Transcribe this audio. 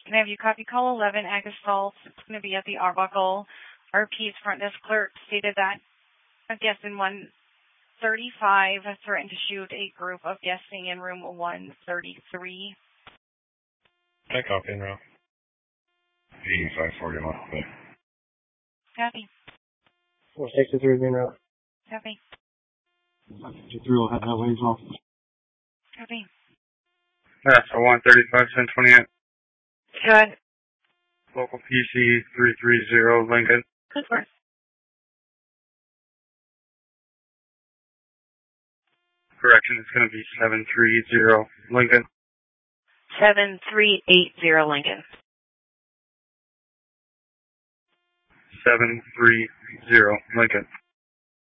Can I have you copy call 11 Agastol? It's going to be at the Arbuckle. RP's front desk clerk stated that a guest in 135 threatened to shoot a group of guests in room 133. I copy in row. 8541. Copy. 463 being route. Copy. 53 will head that way as well. Copy. That's a 135, 1028. Good. Local PC 330, Lincoln. Good. Correction, it's going to be 730, Lincoln. 7380 Lincoln. 730, Lincoln.